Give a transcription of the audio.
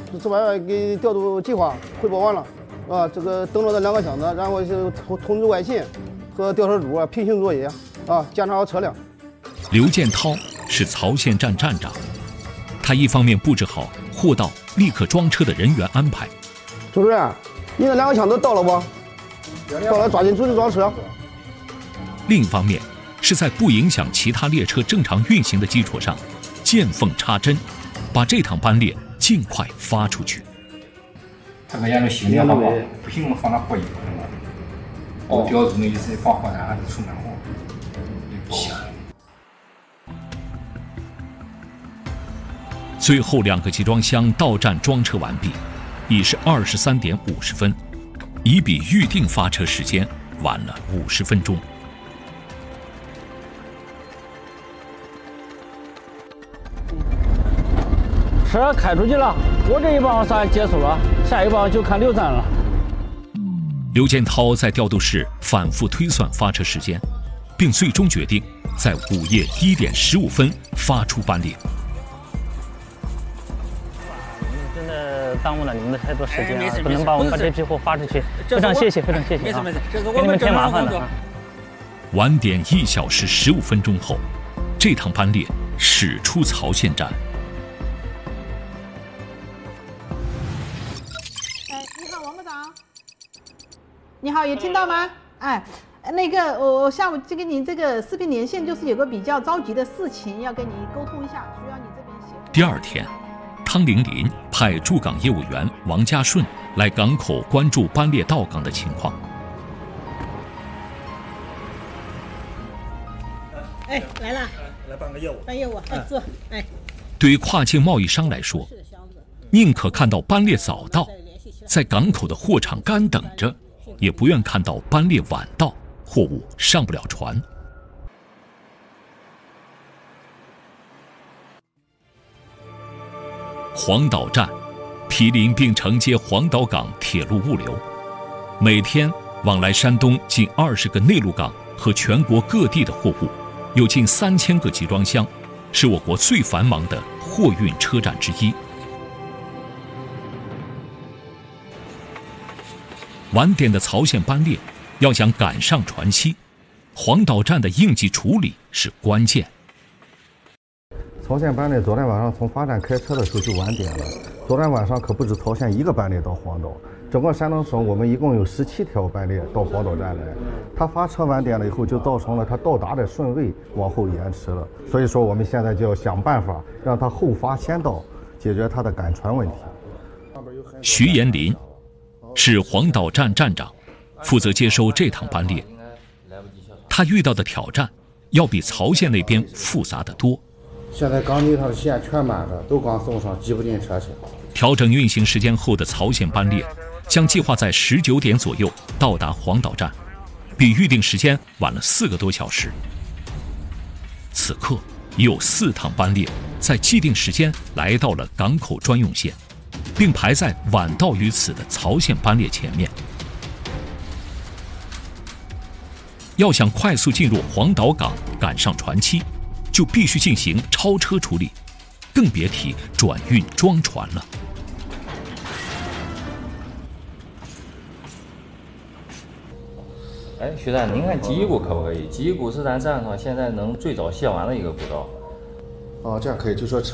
这边给调度计划汇报完了，啊，这个等着这2个箱子，然后就通知外勤和吊车主平行作业，啊，检查好车辆。 刘建涛是曹县站站长，他一方面布置好货到立刻装车的人员安排。 主任，你那2个箱子到了不？到了，抓紧组织装车。 另一方面，是在不影响其他列车正常运行的基础上，见缝插针，把这趟班列尽快发出去。 这个沿着新的好不好？不行，我们放那货一部分了。哦，标注的意思放货站还是出门货？行。 最后2个集装箱到站装车完毕，已是23点50分，已比预定发车时间晚了50分钟。 车开出去了，我这一帮算结束了，下一帮就看刘站了。 刘建涛在调度室反复推算发车时间，并最终决定在午夜1点15分发出班列。 真的耽误了你们的太多时间了，不能把我们把这批货发出去。非常谢谢，非常谢谢。没事没事，这是我们添麻烦了。 晚点1小时15分钟后，这趟班列驶出曹县站。 你好，王科长。你好，有听到吗？哎，那个我下午就跟你这个视频连线，就是有个比较着急的事情要跟你沟通一下，需要你这边协助。 第2天，汤玲玲派驻港业务员王家顺来港口关注班列到港的情况。 哎，来了，来办个业务，办业务，哎，坐，哎。 对于跨境贸易商来说，宁可看到班列早到，在港口的货场干等着，也不愿看到班列晚到，货物上不了船。黄岛站毗邻并承接黄岛港铁路物流，每天往来山东近20个内陆港和全国各地的货物，有近3000个集装箱，是我国最繁忙的货运车站之一。晚点的曹县班列要想赶上船期，黄岛站的应急处理是关键。 曹县班列昨天晚上从发站开车的时候就晚点了。昨天晚上可不止曹县一个班列到黄岛，整个山东省我们一共有17条班列到黄岛站来。它发车晚点了以后，就造成了它到达的顺位往后延迟了。所以说我们现在就要想办法让它后发先到，解决它的赶船问题。 徐延林是黄岛站站长，负责接收这趟班列。他遇到的挑战要比曹县那边复杂得多。 现在港内上的线全满了，都刚送上，挤不进车去。 调整运行时间后的曹县班列将计划在19点左右到达黄岛站，比预定时间晚了4个多小时。此刻已有4趟班列在既定时间来到了港口专用线，并排在晚到于此的曹县班列前面。要想快速进入黄岛港赶上船期，就必须进行超车处理，更别提转运装船了。 哎，徐站，您看吉谷可不可以？吉谷是咱站上现在能最早卸完的一个古道。 哦，这样可以，就说车。